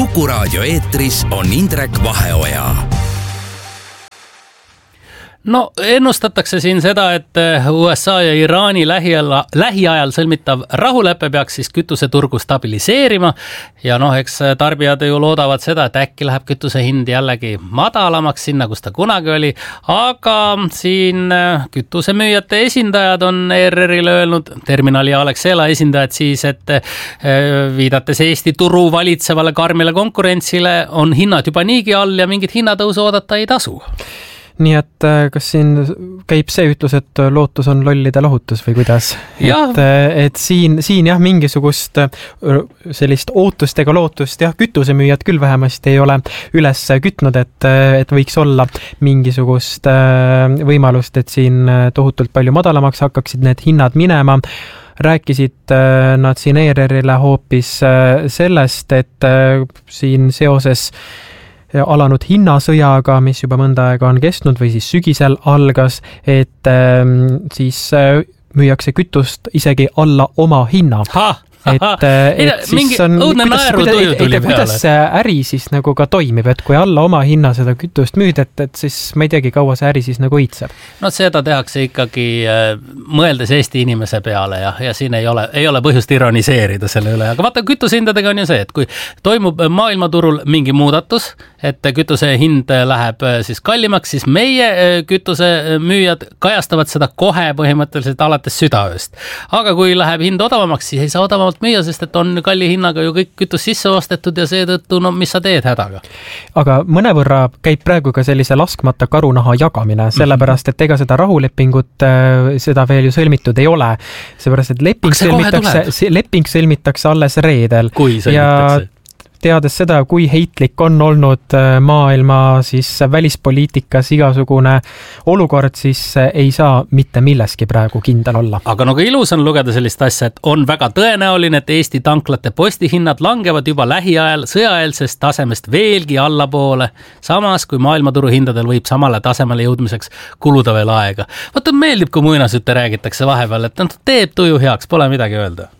Kuku raadio eetris on Indrek Vaheoja. No ennustatakse siin seda, et USA ja Iraani lähiajal sõlmitav rahulepe peaks siis kütuseturgu stabiliseerima ja eks tarbijad ju loodavad seda, et äkki läheb kütuse hind jällegi madalamaks sinna, kus ta kunagi oli, aga siin kütusemüüjate esindajad on ERR-ile öelnud, terminali ja Alexela esindajad siis, et viidates Eesti turu valitsevale karmile konkurentsile on hinnad juba niigi all ja mingit hinnatõusu oodata ei tasu. Nii et kas siin käib see ütlus, et lootus on lollide lahutus või kuidas? Et siin jah, mingisugust sellist ootust ega lootust kütusemüüjad küll vähemasti ei ole üles kütnud, et võiks olla mingisugust võimalust, et siin tohutult palju madalamaks hakkaksid need hinnad minema. Rääkisid nad siin ERR-ile hoopis sellest, et siin seoses alanud hinnasõjaga, mis juba mõnda aega on kestnud või siis sügisel algas, et siis müüakse kütust isegi alla oma hinna. Et siis on, kuidas see äri siis nagu ka toimib, et kui alla oma hinna seda kütust müüd, et siis ma ei teagi, kaua see äri siis nagu õitseb. No seda tehakse ikkagi mõeldes Eesti inimese peale ja siin ei ole põhjust ironiseerida selle üle, aga vaata, kütusehindadega on ju see, et kui toimub maailmaturul mingi muudatus, et kütuse hind läheb siis kallimaks, siis meie kütusemüüjad kajastavad seda kohe põhimõtteliselt alates südaööst. Aga kui läheb hind odavamaks, siis ei saa odavamalt müüa, sest et on kalli hinnaga ju kõik kütus sisse ostetud ja seetõttu, mis sa teed hädaga? Aga mõnevõrra käib praegu ka sellise laskmata karunaha jagamine, sellepärast, et ega seda rahulepingut seda veel ju sõlmitud ei ole. Seepärast, et leping sõlmitakse alles reedel. Kui sõlmitakse? Teades seda, kui heitlik on olnud maailma siis välispoliitikas igasugune olukord, siis ei saa mitte milleski praegu kindel olla. Aga nagu ilus on lugeda sellist asja, et on väga tõenäoline, et Eesti tanklate postihinnad langevad juba lähiajal sõjaeelsest tasemest veelgi allapoole, samas kui maailmaturu hindadel võib samale tasemele jõudmiseks kuluda veel aega. Vaata, meeldib, kui muinasjutte räägitakse vahepeal, et teeb tuju heaks, pole midagi öelda.